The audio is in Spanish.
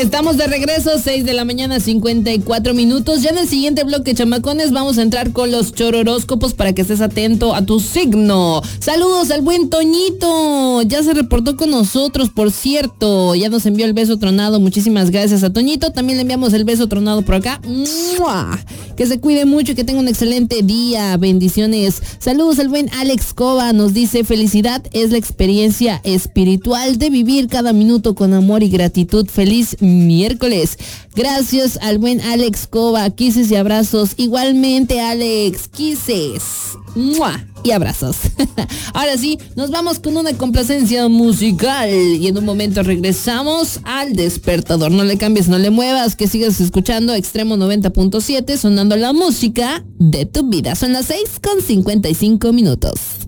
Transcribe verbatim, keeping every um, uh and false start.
Estamos de regreso, seis de la mañana, cincuenta y cuatro minutos. Ya en el siguiente bloque, chamacones, vamos a entrar con los chororóscopos para que estés atento a tu signo. Saludos al buen Toñito, ya se reportó con nosotros, por cierto. Ya nos envió el beso tronado, muchísimas gracias a Toñito. También le enviamos el beso tronado por acá. ¡Mua! Que se cuide mucho y que tenga un excelente día. Bendiciones. Saludos al buen Alex Cova, nos dice: felicidad es la experiencia espiritual de vivir cada minuto con amor y gratitud. Feliz miércoles. Gracias al buen Alex Cova. Kisses y abrazos. Igualmente, Alex. Kisses. ¡Mua! Y abrazos. Ahora sí, nos vamos con una complacencia musical y en un momento regresamos al despertador. No le cambies, no le muevas, que sigas escuchando Extremo noventa punto siete, sonando la música de tu vida. Son las seis con cincuenta y cinco minutos.